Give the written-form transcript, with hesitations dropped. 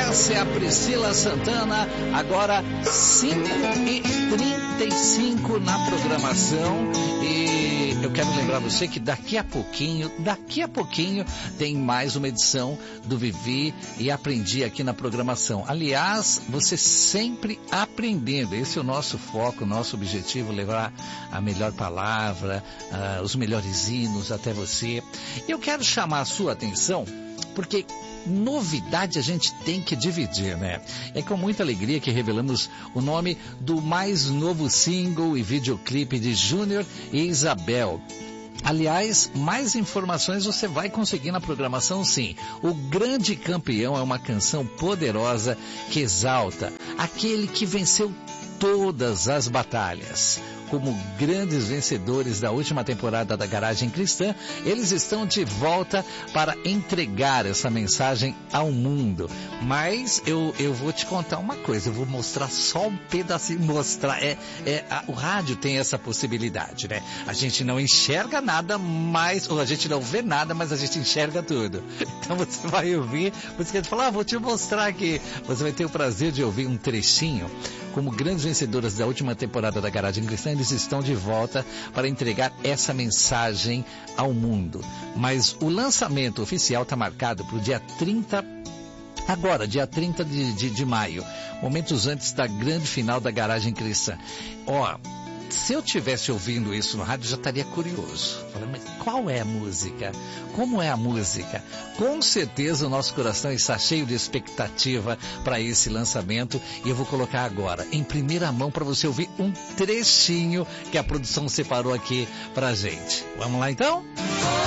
Essa é a Priscila Santana, agora 5h35 na programação. E eu quero lembrar você que daqui a pouquinho tem mais uma edição do Vivi e Aprendi aqui na programação. Aliás, você sempre aprendendo. Esse é o nosso foco, o nosso objetivo, levar a melhor palavra, os melhores hinos até você. Eu quero chamar a sua atenção, porque novidade a gente tem que dividir, né? É com muita alegria que revelamos o nome do mais novo single e videoclipe de Júnior e Isabel. Aliás, mais informações você vai conseguir na programação, sim. O Grande Campeão é uma canção poderosa que exalta aquele que venceu todas as batalhas. Como grandes vencedores da última temporada da Garagem Cristã, eles estão de volta para entregar essa mensagem ao mundo. Mas eu vou te contar uma coisa, eu vou mostrar só um pedacinho, o rádio tem essa possibilidade, né? A gente não enxerga nada, ou a gente não vê nada, mas a gente enxerga tudo. Então você vai ouvir, você quer falar, vou te mostrar aqui. Você vai ter o prazer de ouvir um trechinho. Como grandes vencedoras da última temporada da Garagem Cristã, eles estão de volta para entregar essa mensagem ao mundo. Mas o lançamento oficial está marcado para o dia 30, agora, dia 30 de maio, momentos antes da grande final da Garagem Cristã. Se eu tivesse ouvindo isso no rádio, já estaria curioso. Falando, mas qual é a música? Como é a música? Com certeza o nosso coração está cheio de expectativa para esse lançamento. E eu vou colocar agora, em primeira mão, para você ouvir um trechinho que a produção separou aqui pra gente. Vamos lá então?